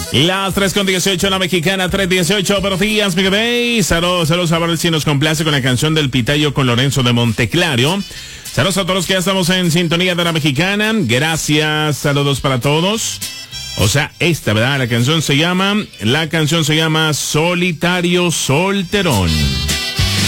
Las 3:18 en la mexicana, 3:18. Buenos días, Miguel Bay. Saludos a ver si nos complace con la canción del Pitayo con Lorenzo de Monteclario. Saludos a todos los que ya estamos en sintonía de la mexicana. Gracias, saludos para todos. O sea, esta, ¿verdad? La canción se llama Solitario Solterón.